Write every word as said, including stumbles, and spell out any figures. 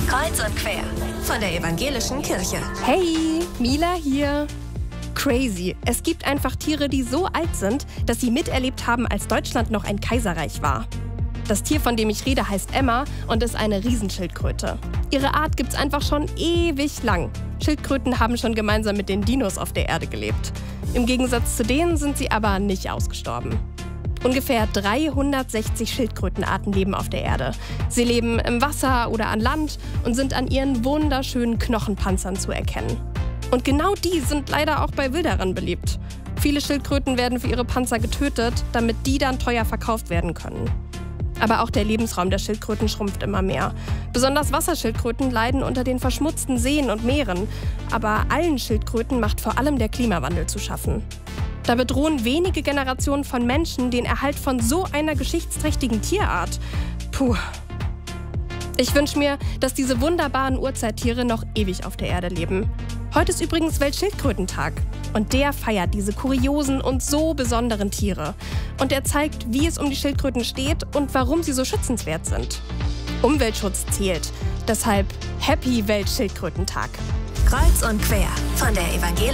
Kreuz und quer von der Evangelischen Kirche. Hey, Mila hier. Crazy. Es gibt einfach Tiere, die so alt sind, dass sie miterlebt haben, als Deutschland noch ein Kaiserreich war. Das Tier, von dem ich rede, heißt Emma und ist eine Riesenschildkröte. Ihre Art gibt's einfach schon ewig lang. Schildkröten haben schon gemeinsam mit den Dinos auf der Erde gelebt. Im Gegensatz zu denen sind sie aber nicht ausgestorben. Ungefähr dreihundertsechzig Schildkrötenarten leben auf der Erde. Sie leben im Wasser oder an Land und sind an ihren wunderschönen Knochenpanzern zu erkennen. Und genau die sind leider auch bei Wilderern beliebt. Viele Schildkröten werden für ihre Panzer getötet, damit die dann teuer verkauft werden können. Aber auch der Lebensraum der Schildkröten schrumpft immer mehr. Besonders Wasserschildkröten leiden unter den verschmutzten Seen und Meeren. Aber allen Schildkröten macht vor allem der Klimawandel zu schaffen. Da bedrohen wenige Generationen von Menschen den Erhalt von so einer geschichtsträchtigen Tierart. Puh. Ich wünsche mir, dass diese wunderbaren Urzeittiere noch ewig auf der Erde leben. Heute ist übrigens Weltschildkrötentag. Und der feiert diese kuriosen und so besonderen Tiere. Und er zeigt, wie es um die Schildkröten steht und warum sie so schützenswert sind. Umweltschutz zählt. Deshalb Happy Weltschildkrötentag. Kreuz und quer von der Evangelischen